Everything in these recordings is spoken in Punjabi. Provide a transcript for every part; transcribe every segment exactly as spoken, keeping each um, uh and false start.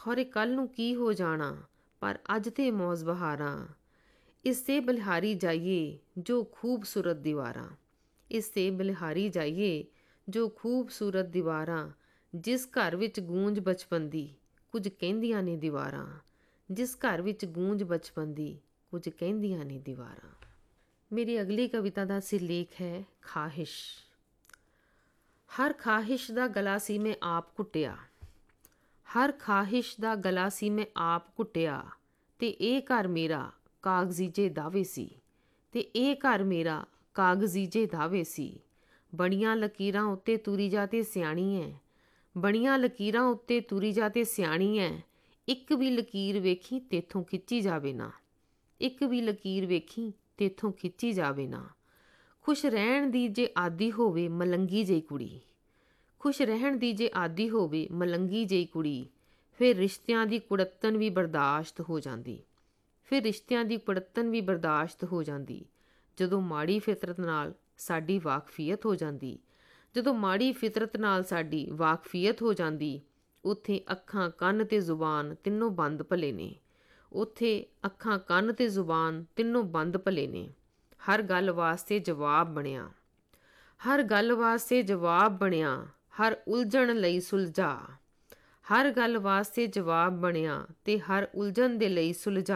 ਖੌਰੇ ਕੱਲ੍ਹ ਨੂੰ ਕੀ ਹੋ ਜਾਣਾ, ਪਰ ਅੱਜ ਤੇ ਮੌਜ ਬਹਾਰਾਂ। ਇਸੇ ਬਲਿਹਾਰੀ ਜਾਈਏ ਜੋ ਖੂਬਸੂਰਤ ਦੀਵਾਰਾਂ, ਇਸੇ ਬਲਿਹਾਰੀ ਜਾਈਏ ਜੋ ਖੂਬਸੂਰਤ ਦੀਵਾਰਾਂ। ਜਿਸ ਘਰ ਵਿੱਚ ਗੂੰਜ ਬਚਪਨ ਦੀ, ਕੁਝ ਕਹਿੰਦੀਆਂ ਨੇ ਦੀਵਾਰਾਂ। ਜਿਸ ਘਰ ਵਿੱਚ ਗੂੰਜ ਬਚਪਨ ਦੀ, ਕੁਝ ਕਹਿੰਦੀਆਂ ਨੇ ਦੀਵਾਰਾਂ। ਮੇਰੀ ਅਗਲੀ ਕਵਿਤਾ ਦਾ ਸਿਰਲੇਖ ਹੈ ਖਾਹਿਸ਼। ਹਰ ਖਾਹਿਸ਼ ਦਾ ਗਲਾ ਸੀ ਮੈਂ ਆਪ ਘੁੱਟਿਆ, ਹਰ ਖਾਹਿਸ਼ ਦਾ ਗਲਾ ਸੀ ਮੈਂ ਆਪ ਘੁੱਟਿਆ। ਤੇ ਇਹ ਘਰ ਮੇਰਾ ਕਾਗਜ਼ੀ ਜੇ ਦਾਅਵੇ ਸੀ, ਤੇ ਇਹ ਘਰ ਮੇਰਾ ਕਾਗਜ਼ੀ ਜੇ ਦਾਅਵੇ ਸੀ। ਬਣੀਆਂ ਲਕੀਰਾਂ ਉੱਤੇ ਤੁਰੀ ਜਾ ਤੇ ਸਿਆਣੀ ਐ, ਬਣੀਆਂ ਲਕੀਰਾਂ ਉੱਤੇ ਤੁਰੀ ਜਾ ਤੇ ਸਿਆਣੀ ਐ। ਇੱਕ ਵੀ ਲਕੀਰ ਵੇਖੀ ਤੇਥੋਂ ਖਿੱਚੀ ਜਾਵੇ ਨਾ, ਇੱਕ ਵੀ ਲਕੀਰ ਵੇਖੀ ਤੇਥੋਂ ਖਿੱਚੀ ਜਾਵੇ ਨਾ। ਖੁਸ਼ ਰਹਿਣ ਦੀ ਜੇ ਆਦੀ ਹੋਵੇ ਮਲੰਗੀ ਜਿਹੀ ਕੁੜੀ, ਖੁਸ਼ ਰਹਿਣ ਦੀ ਜੇ ਆਦੀ ਹੋਵੇ ਮਲੰਗੀ ਜਿਹੀ ਕੁੜੀ। ਫਿਰ ਰਿਸ਼ਤਿਆਂ ਦੀ ਕੁੜੱਤਣ ਵੀ ਬਰਦਾਸ਼ਤ ਹੋ ਜਾਂਦੀ, ਫਿਰ ਰਿਸ਼ਤਿਆਂ ਦੀ ਕੁੜੱਤਣ ਵੀ ਬਰਦਾਸ਼ਤ ਹੋ ਜਾਂਦੀ। ਜਦੋਂ ਮਾੜੀ ਫਿਤਰਤ ਨਾਲ ਸਾਡੀ ਵਾਕਫੀਅਤ ਹੋ ਜਾਂਦੀ, ਜਦੋਂ ਮਾੜੀ ਫਿਤਰਤ ਨਾਲ ਸਾਡੀ ਵਾਕਫੀਅਤ ਹੋ ਜਾਂਦੀ। ਉੱਥੇ ਅੱਖਾਂ ਕੰਨ ਤੇ ਜ਼ੁਬਾਨ ਤਿੰਨੋਂ ਬੰਦ ਭਲੇ ਨੇ, ਉੱਥੇ ਅੱਖਾਂ ਕੰਨ ਤੇ ਜ਼ੁਬਾਨ ਤਿੰਨੋਂ ਬੰਦ ਭਲੇ ਨੇ। ਹਰ ਗੱਲ ਵਾਸਤੇ ਜਵਾਬ ਬਣਿਆ, ਹਰ ਗੱਲ ਵਾਸਤੇ ਜਵਾਬ ਬਣਿਆ। ਹਰ ਉਲਝਣ ਲਈ ਸੁਲਝਾ, ਹਰ ਗੱਲ ਵਾਸਤੇ ਜਵਾਬ ਬਣਿਆ ਤੇ ਹਰ ਉਲਝਣ ਦੇ ਲਈ ਸੁਲਝਾ।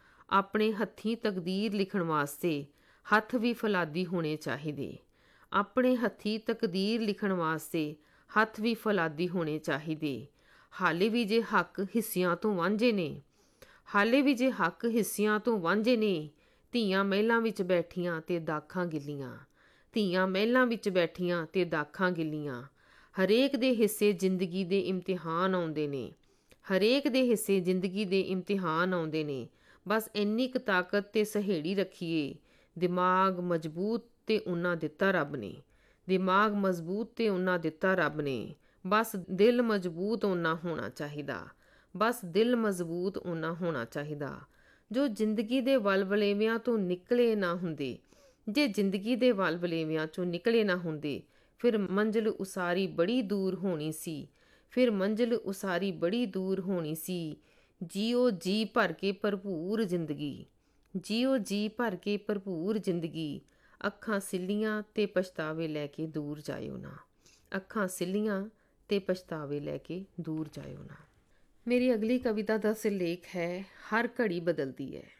ਆਪਣੇ ਹੱਥੀਂ ਤਕਦੀਰ ਲਿਖਣ ਵਾਸਤੇ ਹੱਥ ਵੀ ਫੌਲਾਦੀ ਹੋਣੇ ਚਾਹੀਦੇ, ਆਪਣੇ ਹੱਥੀਂ ਤਕਦੀਰ ਲਿਖਣ ਵਾਸਤੇ ਹੱਥ ਵੀ ਫੌਲਾਦੀ ਹੋਣੇ ਚਾਹੀਦੇ। ਹਾਲੇ ਵੀ ਜੇ ਹੱਕ ਹਿੱਸਿਆਂ ਤੋਂ ਵਾਂਝੇ ਨੇ, ਹਾਲੇ ਵੀ ਜੇ ਹੱਕ ਹਿੱਸਿਆਂ ਤੋਂ ਵਾਂਝੇ ਨੇ। ਧੀਆਂ ਮਹਿਲਾਂ ਵਿੱਚ ਬੈਠੀਆਂ ਤੇ ਦਾਖਾਂ ਗਿੱਲੀਆਂ, ਧੀਆਂ ਮਹਿਲਾਂ ਵਿੱਚ ਬੈਠੀਆਂ ਤੇ ਦਾਖਾਂ ਗਿੱਲੀਆਂ। ਹਰੇਕ ਦੇ ਹਿੱਸੇ ਜ਼ਿੰਦਗੀ ਦੇ ਇਮਤਿਹਾਨ ਆਉਂਦੇ ਨੇ, ਹਰੇਕ ਦੇ ਹਿੱਸੇ ਜ਼ਿੰਦਗੀ ਦੇ ਇਮਤਿਹਾਨ ਆਉਂਦੇ ਨੇ। ਬਸ ਇੰਨੀ ਕੁ ਤਾਕਤ ਤੇ ਸਹੇੜੀ ਰੱਖੀਏ, ਦਿਮਾਗ ਮਜ਼ਬੂਤ ਤੇ ਉਹਨਾਂ ਦਿੱਤਾ ਰੱਬ ਨੇ, ਦਿਮਾਗ ਮਜ਼ਬੂਤ ਤੇ ਉਹਨਾਂ ਦਿੱਤਾ ਰੱਬ ਨੇ। ਬਸ ਦਿਲ ਮਜ਼ਬੂਤ ਉਹਨਾਂ ਹੋਣਾ ਚਾਹੀਦਾ, ਬਸ ਦਿਲ ਮਜ਼ਬੂਤ ਉਹਨਾਂ ਹੋਣਾ ਚਾਹੀਦਾ। ਜੋ ਜ਼ਿੰਦਗੀ ਦੇ ਵਲਵਲੇਵਿਆਂ ਤੋਂ ਨਿਕਲੇ ਨਾ ਹੁੰਦੇ, ਜੇ ਜ਼ਿੰਦਗੀ ਦੇ ਵਲਵਲੇਵਿਆਂ ਚੋਂ ਨਿਕਲੇ ਨਾ ਹੁੰਦੇ, ਫਿਰ ਮੰਜ਼ਿਲ ਉਸਾਰੀ ਬੜੀ ਦੂਰ ਹੋਣੀ ਸੀ, ਫਿਰ ਮੰਜ਼ਿਲ ਉਸਾਰੀ ਬੜੀ ਦੂਰ ਹੋਣੀ ਸੀ। ਜੀਓ ਜੀ ਭਰ ਕੇ ਭਰਪੂਰ ਜ਼ਿੰਦਗੀ, ਜੀਓ ਜੀ ਭਰ ਕੇ ਭਰਪੂਰ ਜ਼ਿੰਦਗੀ। ਅੱਖਾਂ ਸਿੱਲੀਆਂ ਤੇ ਪਛਤਾਵੇ ਲੈ ਕੇ ਦੂਰ ਜਾਇਓ ਨਾ, ਅੱਖਾਂ ਸਿੱਲੀਆਂ ਤੇ ਪਛਤਾਵੇ ਲੈ ਕੇ ਦੂਰ ਜਾਇਓ ਨਾ। ਮੇਰੀ ਅਗਲੀ ਕਵਿਤਾ ਦਾ ਸਿਰਲੇਖ ਹੈ ਹਰ ਘੜੀ ਬਦਲਦੀ ਹੈ।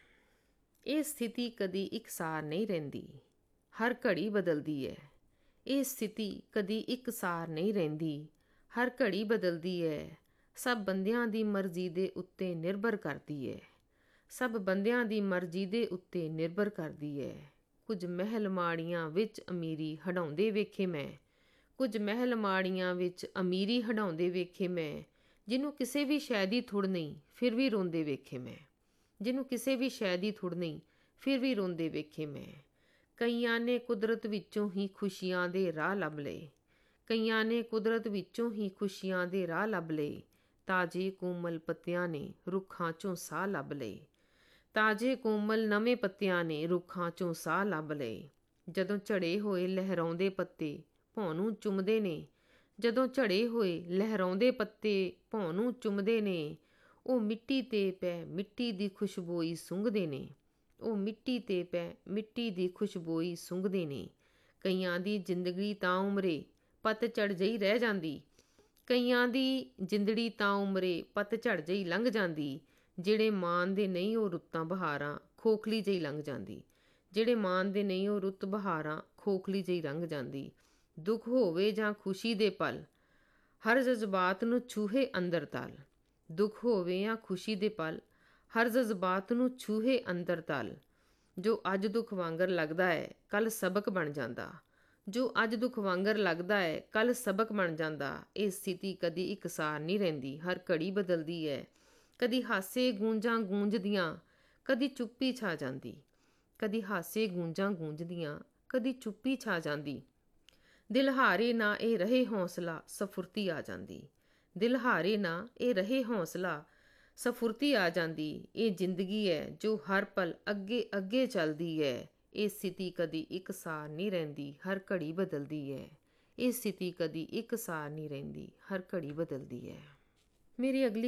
ਇਹ ਸਥਿਤੀ ਕਦੀ ਇਕਸਾਰ ਨਹੀਂ ਰਹਿੰਦੀ, ਹਰ ਘੜੀ ਬਦਲਦੀ ਹੈ। ਇਹ ਸਥਿਤੀ ਕਦੀ ਇਕਸਾਰ ਨਹੀਂ ਰਹਿੰਦੀ, ਹਰ ਘੜੀ ਬਦਲਦੀ ਹੈ। ਸਭ ਬੰਦਿਆਂ ਦੀ ਮਰਜ਼ੀ ਦੇ ਉੱਤੇ ਨਿਰਭਰ ਕਰਦੀ ਹੈ, ਸਭ ਬੰਦਿਆਂ ਦੀ ਮਰਜ਼ੀ ਦੇ ਉੱਤੇ ਨਿਰਭਰ ਕਰਦੀ ਹੈ। ਕੁਝ ਮਹਿਲ ਮਾੜੀਆਂ ਵਿੱਚ ਅਮੀਰੀ ਹੰਢਾਉਂਦੇ ਵੇਖੇ ਮੈਂ, ਕੁਝ ਮਹਿਲ ਮਾੜੀਆਂ ਵਿੱਚ ਅਮੀਰੀ ਹੰਢਾਉਂਦੇ ਵੇਖੇ ਮੈਂ। ਜਿਹਨੂੰ ਕਿਸੇ ਵੀ ਸ਼ੈ ਦੀ ਥੁੜ ਨਹੀਂ ਫਿਰ ਵੀ ਰੋਂਦੇ ਵੇਖੇ ਮੈਂ, ਜਿਹਨੂੰ ਕਿਸੇ ਵੀ ਸ਼ੈ ਦੀ ਥੁੜ ਨਹੀਂ ਫਿਰ ਵੀ ਰੋਂਦੇ ਵੇਖੇ ਮੈਂ। ਕਈਆਂ ਨੇ ਕੁਦਰਤ ਵਿੱਚੋਂ ਹੀ ਖੁਸ਼ੀਆਂ ਦੇ ਰਾਹ ਲੱਭ ਲਏ, ਕਈਆਂ ਨੇ ਕੁਦਰਤ ਵਿੱਚੋਂ ਹੀ ਖੁਸ਼ੀਆਂ ਦੇ ਰਾਹ ਲੱਭ ਲਏ। ਤਾਜ਼ੇ ਕੋਮਲ ਪੱਤਿਆਂ ਨੇ ਰੁੱਖਾਂ 'ਚੋਂ ਸਾਹ ਲੱਭ ਲਏ, ਤਾਜ਼ੇ ਕੋਮਲ ਨਵੇਂ ਪੱਤਿਆਂ ਨੇ ਰੁੱਖਾਂ 'ਚੋਂ ਸਾਹ ਲੱਭ ਲਏ। ਜਦੋਂ ਝੜੇ ਹੋਏ ਲਹਿਰਾਉਂਦੇ ਪੱਤੇ ਭੌਂ ਨੂੰ ਚੁੰਮਦੇ ਨੇ, ਜਦੋਂ ਝੜੇ ਹੋਏ ਲਹਿਰਾਉਂਦੇ ਪੱਤੇ ਭੌਂ ਨੂੰ ਚੁੰਮਦੇ ਨੇ। ਉਹ ਮਿੱਟੀ 'ਤੇ ਪੈ ਮਿੱਟੀ ਦੀ ਖੁਸ਼ਬੋਈ ਸੁੰਘਦੇ ਨੇ, ਉਹ ਮਿੱਟੀ 'ਤੇ ਪੈ ਮਿੱਟੀ ਦੀ ਖੁਸ਼ਬੋਈ ਸੁੰਘਦੇ ਨੇ। ਕਈਆਂ ਦੀ ਜ਼ਿੰਦਗੀ ਤਾਂ ਉਮਰੇ ਪਤਝੜ ਜਿਹੀ ਰਹਿ ਜਾਂਦੀ, ਕਈਆਂ ਦੀ ਜ਼ਿੰਦੜੀ ਤਾਂ ਉਮਰੇ ਪਤਝੜ ਜਿਹੀ ਲੰਘ ਜਾਂਦੀ। ਜਿਹੜੇ ਮਾਣਦੇ ਨਹੀਂ ਉਹ ਰੁੱਤਾਂ ਬਹਾਰਾਂ ਖੋਖਲੀ ਜਿਹੀ ਲੰਘ ਜਾਂਦੀ, ਜਿਹੜੇ ਮਾਣਦੇ ਨਹੀਂ ਉਹ ਰੁੱਤ ਬਹਾਰਾਂ ਖੋਖਲੀ ਜਿਹੀ ਲੰਘ ਜਾਂਦੀ। ਦੁੱਖ ਹੋਵੇ ਜਾਂ ਖੁਸ਼ੀ ਦੇ ਪਲ ਹਰ ਜਜ਼ਬਾਤ ਨੂੰ ਛੂਹੇ ਅੰਦਰ ਤਲ, ਦੁੱਖ ਹੋਵੇ ਜਾਂ ਖੁਸ਼ੀ ਦੇ ਪਲ ਹਰ ਜਜ਼ਬਾਤ ਨੂੰ ਛੂਹੇ ਅੰਦਰ ਤਲ। ਜੋ ਅੱਜ ਦੁੱਖ ਵਾਂਗਰ ਲੱਗਦਾ ਹੈ ਕੱਲ੍ਹ ਸਬਕ ਬਣ ਜਾਂਦਾ, ਜੋ ਅੱਜ ਦੁੱਖ ਵਾਂਗਰ ਲੱਗਦਾ ਹੈ ਕੱਲ੍ਹ ਸਬਕ ਬਣ ਜਾਂਦਾ। ਇਹ ਸਥਿਤੀ ਕਦੀ ਇਕਸਾਰ ਨਹੀਂ ਰਹਿੰਦੀ, ਹਰ ਘੜੀ ਬਦਲਦੀ ਹੈ। ਕਦੀ ਹਾਸੇ ਗੂੰਜਾਂ ਗੂੰਜਦੀਆਂ, ਕਦੀ ਚੁੱਪੀ ਛਾ ਜਾਂਦੀ, ਕਦੀ ਹਾਸੇ ਗੂੰਜਾਂ ਗੂੰਜਦੀਆਂ, ਕਦੀ ਚੁੱਪੀ ਛਾ ਜਾਂਦੀ। ਦਿਲ ਹਾਰੇ ਨਾ ਇਹ ਰਹੇ ਹੌਸਲਾ ਸਫੁਰਤੀ ਆ ਜਾਂਦੀ, ਦਿਲ ਹਾਰੇ ਨਾ ਇਹ ਰਹੇ ਹੌਸਲਾ ਸਫੁਰਤੀ ਆ ਜਾਂਦੀ। ਇਹ ਜ਼ਿੰਦਗੀ ਹੈ ਜੋ ਹਰ ਪਲ ਅੱਗੇ ਅੱਗੇ ਚੱਲਦੀ ਹੈ। ਇਹ ਸਥਿਤੀ ਕਦੀ ਇਕਸਾਰ ਨਹੀਂ ਰਹਿੰਦੀ, ਹਰ ਘੜੀ ਬਦਲਦੀ ਹੈ। ਇਹ ਸਥਿਤੀ ਕਦੀ ਇਕਸਾਰ ਨਹੀਂ ਰਹਿੰਦੀ, ਹਰ ਘੜੀ ਬਦਲਦੀ ਹੈ। ਮੇਰੀ ਅਗਲੀ